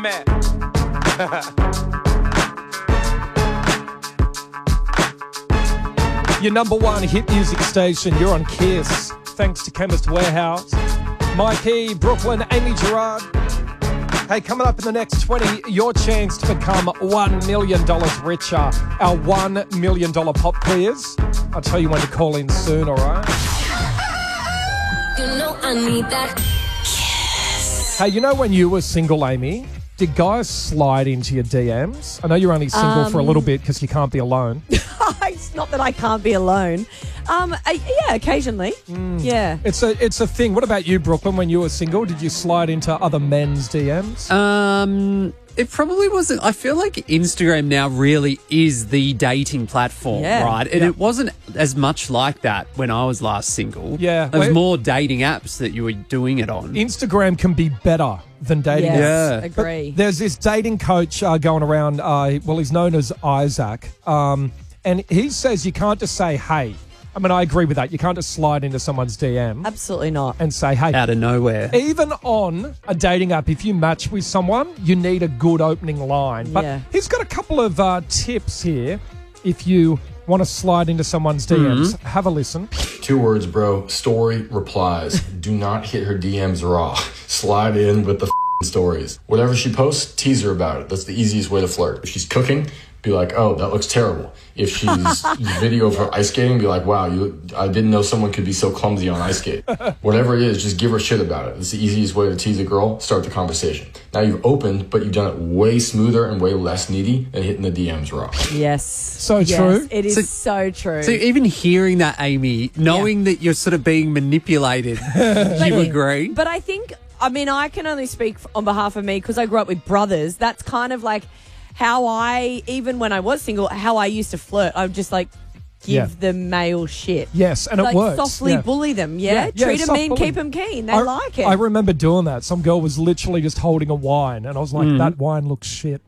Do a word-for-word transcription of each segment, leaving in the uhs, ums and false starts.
man. Your number one hit music station, you're on Kiss. Thanks to Chemist Warehouse. Mike E, Brooklyn, Amy Gerard. Hey, coming up in the next twenty, your chance to become one million dollars richer. Our one million dollars pop quiz. I'll tell you when to call in soon, all right? You know I need that kiss. Hey, you know when you were single, Amy, did guys slide into your D Ms? I know you're only single um, for a little bit because you can't be alone. It's not that I can't be alone. Um, I, yeah, occasionally. Mm. Yeah. It's a it's a thing. What about you, Brooklyn? When you were single, did you slide into other men's D Ms? Um, it probably wasn't. I feel like Instagram now really is the dating platform, Yeah. right? And Yeah. it wasn't as much like that when I was last single. Yeah. There was Well- more dating apps that you were doing it on. Instagram can be better than dating Yes, apps. Yeah. agree. There's this dating coach uh, going around. Uh, well, he's known as Isaac, um, and he says you can't just say hey. I mean, I agree with that. You can't just slide into someone's D M Absolutely not. and say hey. Out of nowhere. Even on a dating app, if you match with someone, you need a good opening line. But Yeah. he's got a couple of uh, tips here if you want to slide into someone's D Ms. Mm-hmm. Have a listen. Two words, bro. Story replies. Do not hit her D Ms raw. Slide in with the f***ing stories. Whatever she posts, tease her about it. That's the easiest way to flirt. If she's cooking, be like, oh, that looks terrible. If she's video of her ice skating, be like, wow, you, I didn't know someone could be so clumsy on ice skate. Whatever it is, just give her shit about it. It's the easiest way to tease a girl. Start the conversation. Now you've opened, but you've done it way smoother and way less needy than hitting the D Ms raw. Yes. So yes, true. It is So- so, true. So even hearing that, Amy, knowing that you're sort of being manipulated, do you agree? But I think, I mean, I can only speak f- on behalf of me because I grew up with brothers. That's kind of like how I, even when I was single, how I used to flirt. I would just like give Yeah. the male shit. Yes, and it like works. softly Yeah. bully them, yeah? Yeah, yeah, Treat them soft mean, bully. keep them keen. They I, like it. I remember doing that. Some girl was literally just holding a wine, and I was like, Mm. that wine looks shit.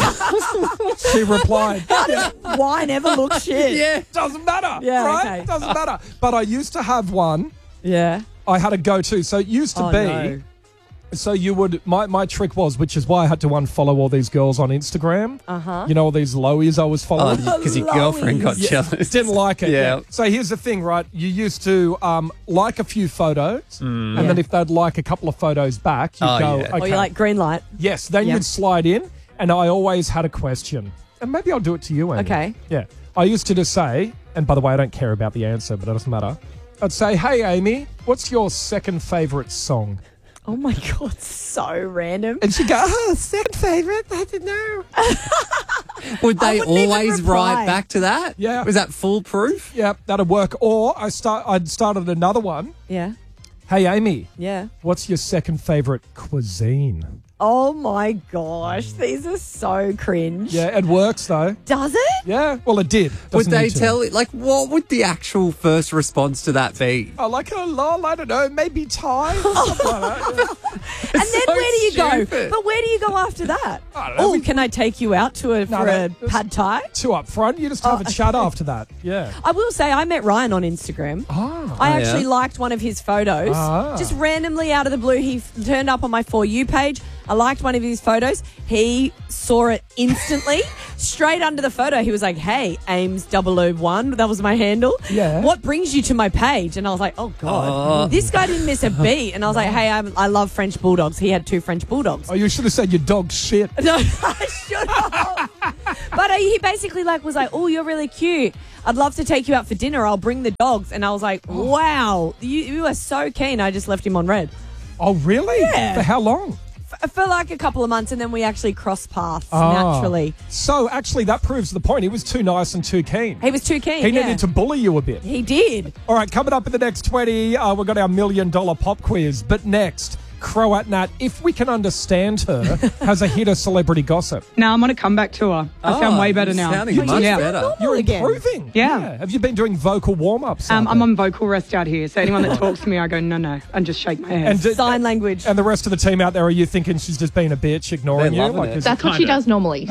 She replied, yeah, Wine ever look shit. Yeah. doesn't matter, Yeah, right? okay. Doesn't matter. But I used to have one. Yeah. I had a go-to. So it used to Oh, be, no. so you would, my, my trick was, which is why I had to unfollow all these girls on Instagram. Uh-huh. You know, all these lowies I was following. Because your girlfriend got Yeah, jealous. didn't like it. Yeah. So here's the thing, right? You used to um, like a few photos, and Yeah. then if they'd like a couple of photos back, you'd Oh, go, yeah. okay. Or you like green light. Yes, then Yeah. you'd slide in, and I always had a question. And maybe I'll do it to you, Amy. Okay. Yeah. I used to just say, and by the way, I don't care about the answer, but it doesn't matter. I'd say, hey, Amy, what's your second favourite song? Oh my God, so random. And she'd go, oh, second favourite? I don't know. Would they wouldn't even always reply. write back to that? Yeah. Was that foolproof? Yeah, that'd work. Or I start, I'd started another one. Yeah. Hey, Amy, Yeah. what's your second favourite cuisine? Oh my gosh, these are so cringe. Yeah, it works, though. Does it? Yeah, well, it did. Would Doesn't they need to. tell it? Like, what would the actual first response to that be? Oh, like a lol, I don't know, maybe Thai? Something like that, yeah. And then so where do you go? stupid. But where do you go after that? I don't know, Oh, we- can I take you out to a No, for no, a it's- pad thai? Two up front, you just have Oh, a chat okay. after that. Yeah. I will say I met Ryan on Instagram. Ah. I Oh, actually yeah? liked one of his photos. Ah. Just randomly out of the blue, he f- turned up on my For You page. I liked one of his photos. He saw it instantly. Straight under the photo, he was like, hey, Ames double oh one. That was my handle. Yeah. What brings you to my page? And I was like, oh, God. Oh. This guy didn't miss a beat. And I was like, hey, I'm, I love French Bulldogs. He had two French Bulldogs. Oh, you should have said your dog's shit. No, I should have. But uh, he basically like was like, oh, you're really cute. I'd love to take you out for dinner. I'll bring the dogs. And I was like, wow, you, you are so keen. I just left him on red. Oh, really? Yeah. For how long? F- for like a couple of months, and then we actually crossed paths Ah. naturally. So, actually, that proves the point. He was too nice and too keen. He was too keen. He yeah. needed to bully you a bit. He did. All right, coming up in the next twenty, uh, we've got our million dollar pop quiz. But next, Croat Nat, if we can understand her, has a hit of celebrity gossip. No, I'm on a comeback tour. I sound way better you're now. Sounding much yeah. better. Normal You're again. improving. Yeah. Have you been doing vocal warm-ups? Um, out I'm there? on vocal rest out here, so anyone that talks to me, I go, no, no, and just shake my head. And, did- Sign language. and the rest of the team out there, are you thinking she's just being a bitch, ignoring They're you? loving it. is That's what she does normally. So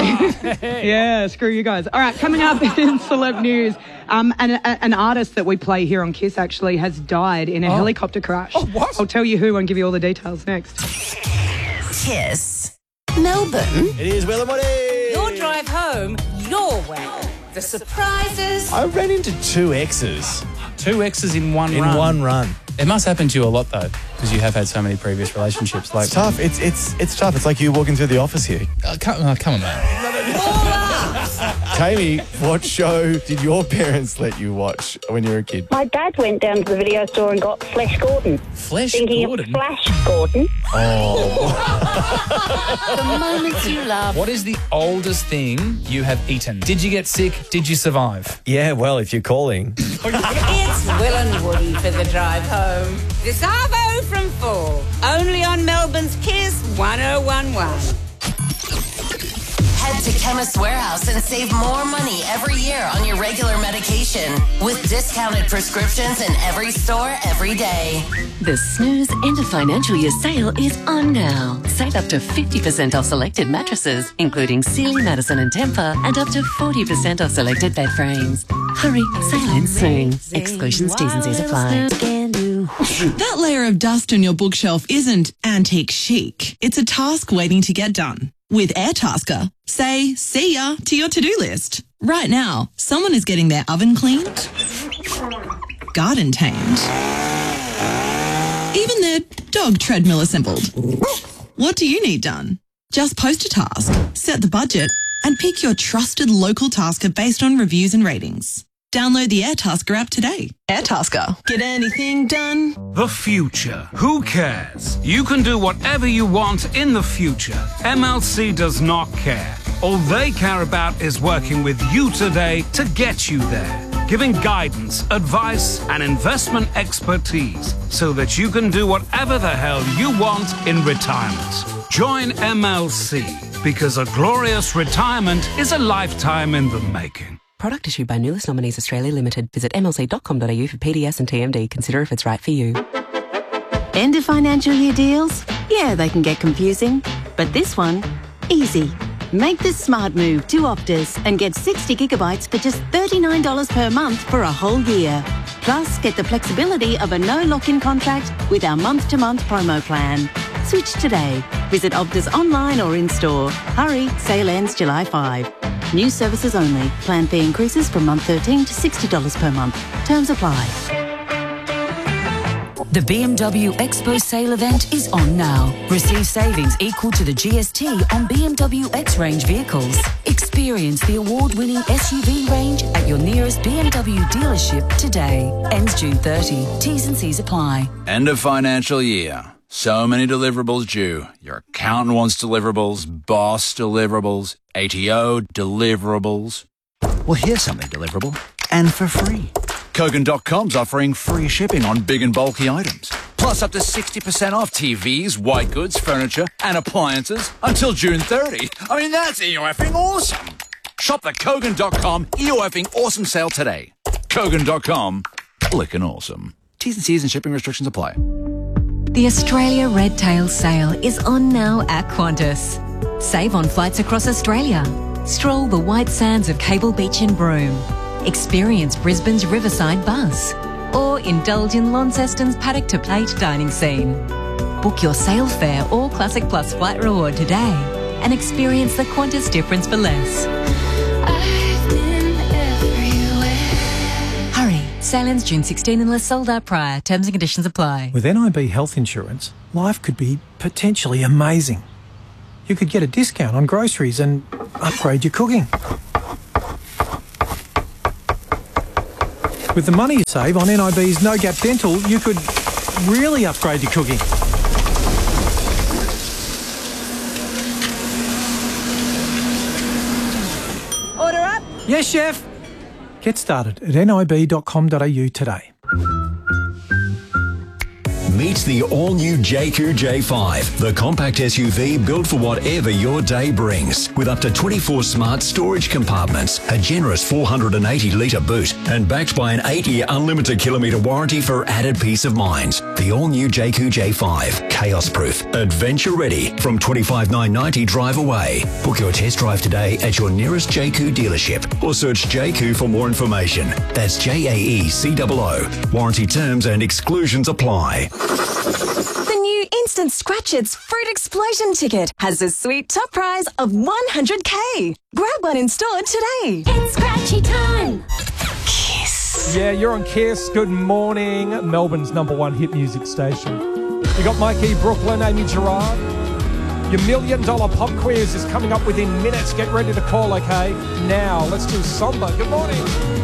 yeah, screw you guys. All right, coming up in celeb news, um, an, a, an artist that we play here on Kiss actually has died in a Oh. helicopter crash. Oh, what? I'll tell you who and give you all the details next. Kiss. Melbourne. It is Will and Woody. Your drive home, your way. The surprises. I ran into two exes Two exes in one in run. one run. It must happen to you a lot, though, because you have had so many previous relationships. Like It's tough. It's it's it's tough. It's like you walking through the office here. Uh, come, uh, come on, man. Tammy, what show did your parents let you watch when you were a kid? My dad went down to the video store and got Flash Gordon. Flash Thinking Gordon? of Flash Gordon. The moments you love. What is the oldest thing you have eaten? Did you get sick? Did you survive? Yeah, well, if you're calling. It's Will and Woody for the drive home. This Arvo from four. Only on Melbourne's Kiss one oh one one. Head to Chemist Warehouse and save more money every year on your regular medication with discounted prescriptions in every store every day. The Snooze End of Financial Year sale is on now. Save up to fifty percent off selected mattresses, including Sealy, Madison and Tempur, and up to forty percent off selected bed frames. Hurry, sale ends soon. Exclusions, T's and C's apply. That layer of dust on your bookshelf isn't antique chic. It's a task waiting to get done. With Airtasker, say see ya to your to-do list. Right now, someone is getting their oven cleaned, garden tamed, even their dog treadmill assembled. What do you need done? Just post a task, set the budget, and pick your trusted local tasker based on reviews and ratings. Download the Airtasker app today. Airtasker. Get anything done? The future. Who cares? You can do whatever you want in the future. M L C does not care. All they care about is working with you today to get you there. Giving guidance, advice, and investment expertise so that you can do whatever the hell you want in retirement. Join M L C because a glorious retirement is a lifetime in the making. Product issued by Nulis Nominees Australia Limited. Visit m l c dot com dot a u for P D S and T M D. Consider if it's right for you. End of financial year deals? Yeah, they can get confusing. But this one, easy. Make the smart move to Optus and get sixty gigabytes for just thirty-nine dollars per month for a whole year. Plus, get the flexibility of a no lock-in contract with our month-to-month promo plan. Switch today. Visit Optus online or in-store. Hurry, sale ends July fifth. New services only. Plan fee increases from month thirteen to sixty dollars per month. Terms apply. The B M W Expo sale event is on now. Receive savings equal to the G S T on B M W X-Range vehicles. Experience the award-winning S U V range at your nearest B M W dealership today. Ends June thirtieth. T's and C's apply. End of financial year. So many deliverables due. Your accountant wants deliverables, boss deliverables, A T O deliverables. Well, here's something deliverable and for free. Kogan dot com's offering free shipping on big and bulky items. Plus up to sixty percent off T Vs, white goods, furniture and appliances until June thirtieth. I mean, that's E O F-ing awesome. Shop the Kogan dot com E O F-ing awesome sale today. Kogan dot com, clickin' awesome. T's and C's and shipping restrictions apply. The Australia Red Tail Sale is on now at Qantas. Save on flights across Australia. Stroll the white sands of Cable Beach in Broome. Experience Brisbane's Riverside Buzz. Or indulge in Launceston's paddock to plate dining scene. Book your sale fare or Classic Plus flight reward today and experience the Qantas difference for less. Hurry, sale ends June sixteenth unless sold out prior. Terms and conditions apply. With N I B Health Insurance, life could be potentially amazing. You could get a discount on groceries and upgrade your cooking. With the money you save on N I B's No Gap Dental, you could really upgrade your cooking. Order up. Yes, chef. Get started at n i b dot com dot a u today. Meet the all-new J Q J five, the compact S U V built for whatever your day brings. With up to twenty-four smart storage compartments, a generous four hundred eighty litre boot, and backed by an eight-year unlimited kilometre warranty for added peace of mind. The all-new J Q J five, chaos-proof, adventure-ready, from twenty-five thousand nine hundred ninety drive away. Book your test drive today at your nearest J Q dealership or search J Q for more information. That's J A E C O O. Warranty terms and exclusions apply. The new Instant Scratch Its Fruit Explosion ticket has a sweet top prize of one hundred K. Grab one in store today. It's scratchy time. Kiss. Yeah, you're on Kiss. Good morning, Melbourne's number one hit music station. You got Mikey, Brooklyn, Amy Gerard. Your million dollar pop quiz is coming up within minutes. Get ready to call, okay? Now, let's do Samba. Good morning.